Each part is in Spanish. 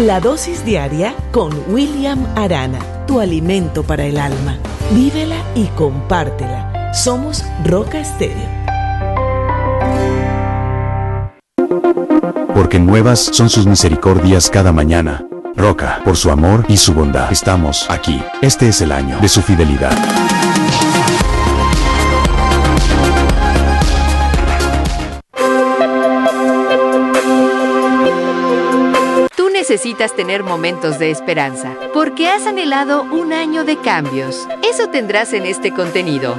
La dosis diaria con William Arana, tu alimento para el alma. Vívela y compártela. Somos Roca Estéreo. Porque nuevas son sus misericordias cada mañana. Roca, por su amor y su bondad, estamos aquí. Este es el año de su fidelidad. Necesitas tener momentos de esperanza, porque has anhelado un año de cambios. Eso tendrás en este contenido.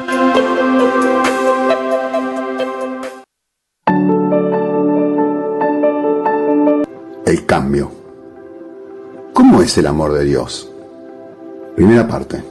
El cambio. ¿Cómo es el amor de Dios? Primera parte.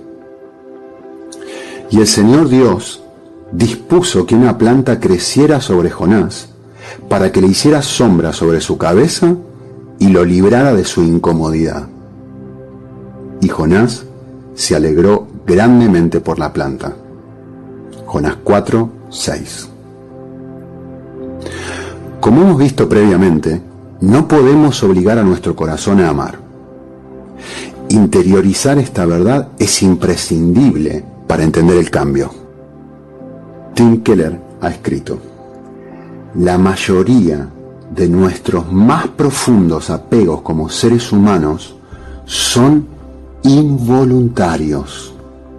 Y el Señor Dios dispuso que una planta creciera sobre Jonás para que le hiciera sombra sobre su cabeza y lo librara de su incomodidad. Y Jonás se alegró grandemente por la planta. Jonás 4:6. Como hemos visto previamente, no podemos obligar a nuestro corazón a amar. Interiorizar esta verdad es imprescindible para entender el cambio. Tim Keller ha escrito: la mayoría de nuestros más profundos apegos como seres humanos son involuntarios.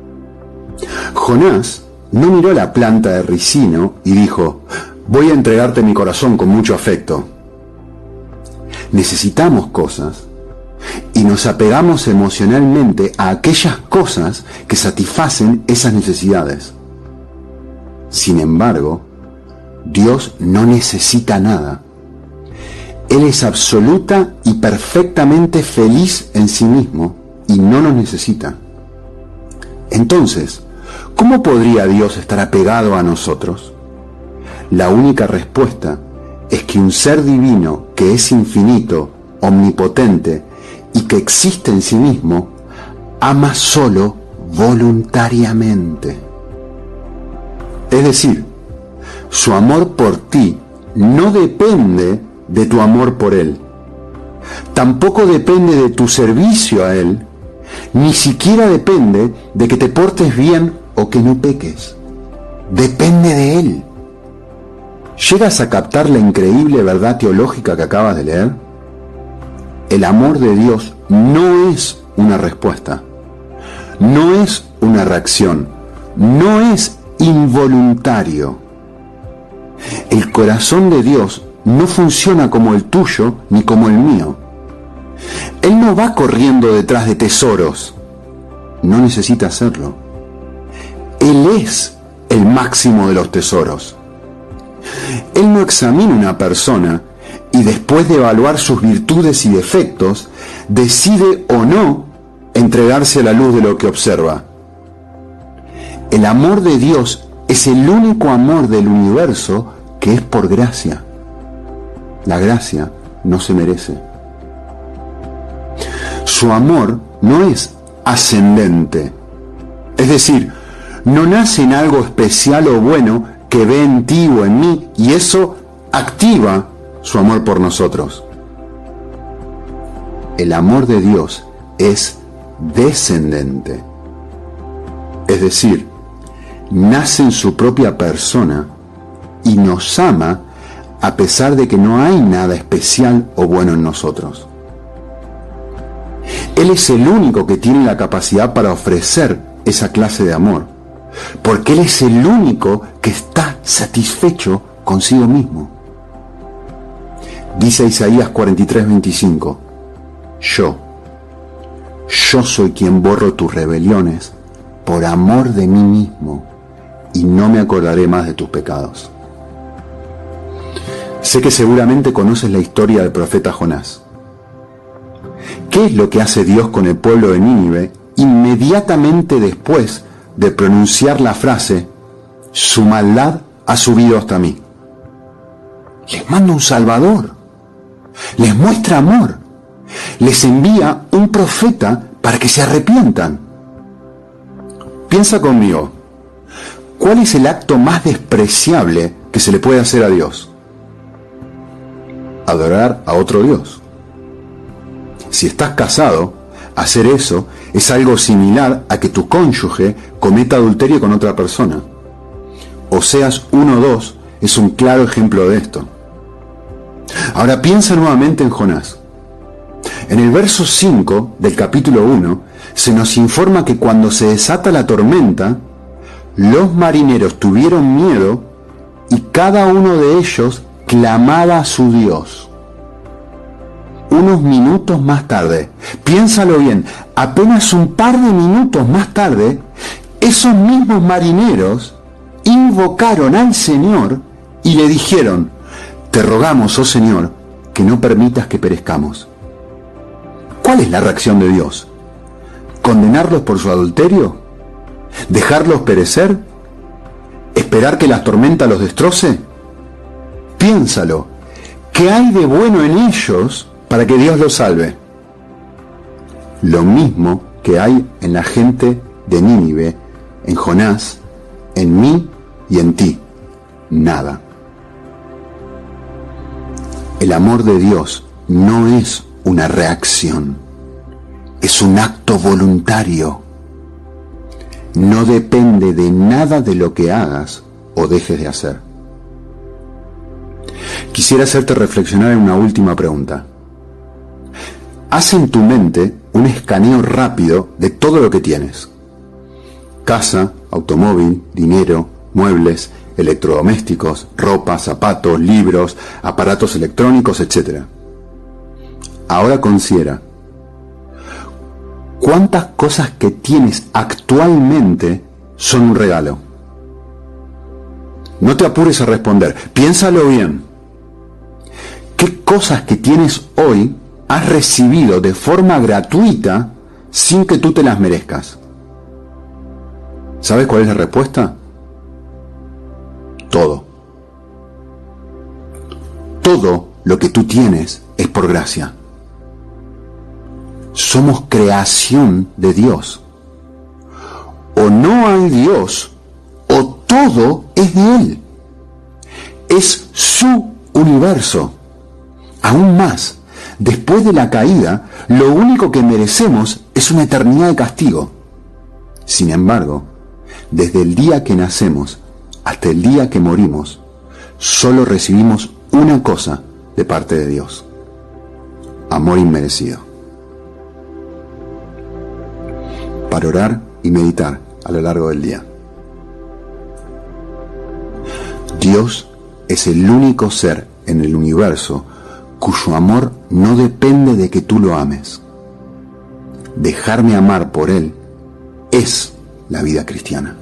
Jonás no miró la planta de ricino y dijo: voy a entregarte mi corazón con mucho afecto. Necesitamos cosas y nos apegamos emocionalmente a aquellas cosas que satisfacen esas necesidades. Sin embargo, Dios no necesita nada. Él es absoluta y perfectamente feliz en sí mismo y no nos necesita. Entonces, ¿cómo podría Dios estar apegado a nosotros? La única respuesta es que un ser divino que es infinito, omnipotente y que existe en sí mismo, ama solo voluntariamente. Es decir, su amor por ti no depende de tu amor por Él. Tampoco depende de tu servicio a Él, ni siquiera depende de que te portes bien o que no peques. Depende de Él. ¿Llegas a captar la increíble verdad teológica que acabas de leer? El amor de Dios no es una respuesta, no es una reacción, no es involuntario. El corazón de Dios no funciona como el tuyo ni como el mío. Él no va corriendo detrás de tesoros. No necesita hacerlo. Él es el máximo de los tesoros. Él no examina una persona y después de evaluar sus virtudes y defectos, decide o no entregarse a la luz de lo que observa. El amor de Dios es el único amor del universo que es por gracia. La gracia no se merece. Su amor no es ascendente. Es decir, no nace en algo especial o bueno que ve en ti o en mí y eso activa su amor por nosotros. El amor de Dios es descendente. Es decir, nace en su propia persona y nos ama a pesar de que no hay nada especial o bueno en nosotros. Él es el único que tiene la capacidad para ofrecer esa clase de amor, porque Él es el único que está satisfecho consigo mismo. Dice Isaías 43:25, yo soy quien borro tus rebeliones por amor de mí mismo y no me acordaré más de tus pecados. Sé que seguramente conoces la historia del profeta Jonás. ¿Qué es lo que hace Dios con el pueblo de Nínive inmediatamente después de pronunciar la frase, su maldad ha subido hasta mí? Les manda un Salvador, les muestra amor, les envía un profeta para que se arrepientan. Piensa conmigo, ¿cuál es el acto más despreciable que se le puede hacer a Dios? Adorar a otro Dios. Si estás casado, hacer eso es algo similar a que tu cónyuge cometa adulterio con otra persona. Oseas 1:2 es un claro ejemplo de esto. Ahora piensa nuevamente en Jonás. En el verso 5 del capítulo 1 se nos informa que cuando se desata la tormenta, los marineros tuvieron miedo y cada uno de ellos clamaba a su Dios. Unos minutos más tarde, piénsalo bien, apenas un par de minutos más tarde, esos mismos marineros invocaron al Señor y le dijeron: te rogamos, oh Señor, que no permitas que perezcamos. ¿Cuál es la reacción de Dios? ¿Condenarlos por su adulterio? ¿Dejarlos perecer? ¿Esperar que la tormenta los destroce? Piénsalo, ¿qué hay de bueno en ellos para que Dios los salve? Lo mismo que hay en la gente de Nínive, en Jonás, en mí y en ti. Nada. El amor de Dios no es una reacción, es un acto voluntario. No depende de nada de lo que hagas o dejes de hacer. Quisiera hacerte reflexionar en una última pregunta. Haz en tu mente un escaneo rápido de todo lo que tienes: casa, automóvil, dinero, muebles, electrodomésticos, ropa, zapatos, libros, aparatos electrónicos, etc. Ahora considera cuántas cosas que tienes actualmente son un regalo. No te apures a responder, piénsalo bien. ¿Qué cosas que tienes hoy has recibido de forma gratuita sin que tú te las merezcas? ¿Sabes cuál es la respuesta? Todo. Todo lo que tú tienes es por gracia. Somos creación de Dios. O no hay Dios, o todo es de Él. Es su universo. Aún más, después de la caída, lo único que merecemos es una eternidad de castigo. Sin embargo, desde el día que nacemos hasta el día que morimos, solo recibimos una cosa de parte de Dios: amor inmerecido. Para orar y meditar a lo largo del día. Dios es el único ser en el universo cuyo amor no depende de que tú lo ames. Dejarme amar por Él es la vida cristiana.